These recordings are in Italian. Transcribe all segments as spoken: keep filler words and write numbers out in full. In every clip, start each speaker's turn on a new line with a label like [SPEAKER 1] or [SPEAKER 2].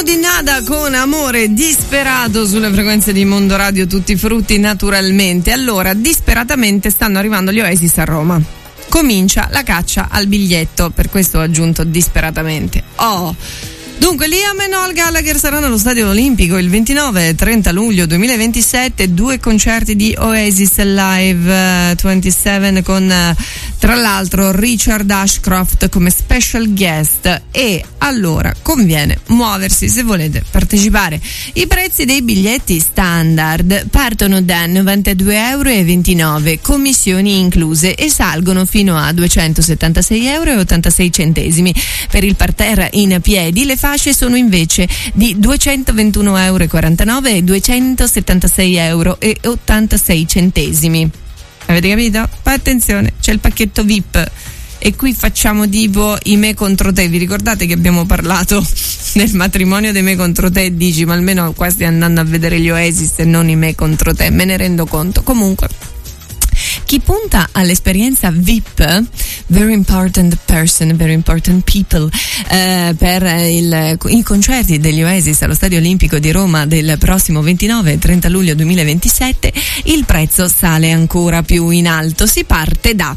[SPEAKER 1] di Nada con Amore Disperato sulle frequenze di Mondo Radio, tutti frutti naturalmente. Allora, disperatamente stanno arrivando gli Oasis a Roma. Comincia la caccia al biglietto, per questo ho aggiunto disperatamente. Oh! Dunque, Liam e Noel Gallagher saranno allo Stadio Olimpico il ventinove e trenta luglio duemilaventisette, due concerti di Oasis Live uh, ventisette con uh, tra l'altro Richard Ashcroft come special guest. E allora conviene muoversi se volete partecipare. I prezzi dei biglietti standard partono da novantadue euro e ventinove, commissioni incluse, e salgono fino a duecentosettantasei euro e ottantasei centesimi. Per il parterre in piedi le fasce sono invece di duecentoventuno euro e quarantanove e duecentosettantasei euro e ottantasei centesimi. Avete capito? Ma attenzione, c'è il pacchetto V I P e qui facciamo tipo i me contro te. Vi ricordate che abbiamo parlato del matrimonio dei me contro te? Dici, ma almeno qua stai andando a vedere gli Oasis e non i me contro te, me ne rendo conto. Comunque, chi punta all'esperienza V I P, very important person, very important people, eh, per il, i concerti degli Oasis allo Stadio Olimpico di Roma del prossimo ventinove e trenta luglio duemilaventisette, il prezzo sale ancora più in alto. Si parte da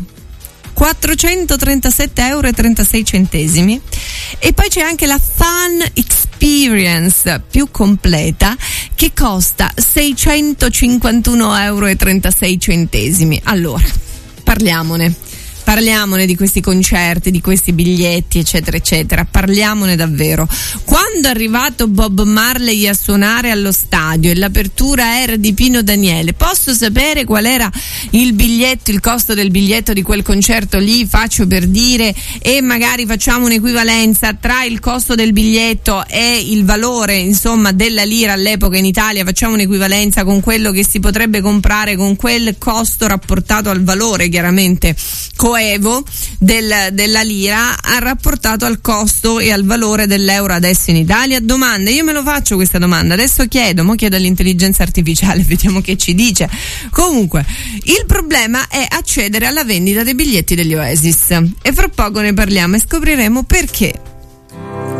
[SPEAKER 1] quattrocentotrentasette euro e trentasei centesimi e poi c'è anche la Fun Experience più completa che costa seicentocinquantuno euro e trentasei centesimi. Allora, parliamone. Parliamone di questi concerti, di questi biglietti, eccetera, eccetera. Parliamone davvero. Quando è arrivato Bob Marley a suonare allo stadio e l'apertura era di Pino Daniele, posso sapere qual era il biglietto, il costo del biglietto di quel concerto lì? Faccio per dire, e magari facciamo un'equivalenza tra il costo del biglietto e il valore, insomma, della lira all'epoca in Italia. Facciamo un'equivalenza con quello che si potrebbe comprare con quel costo rapportato al valore, chiaramente coevo del, della lira, ha rapportato al costo e al valore dell'euro adesso in Italia. Domanda, io me lo faccio questa domanda, adesso chiedo, mo chiedo all'intelligenza artificiale, vediamo che ci dice. Comunque, il problema è accedere alla vendita dei biglietti degli Oasis e fra poco ne parliamo e scopriremo perché.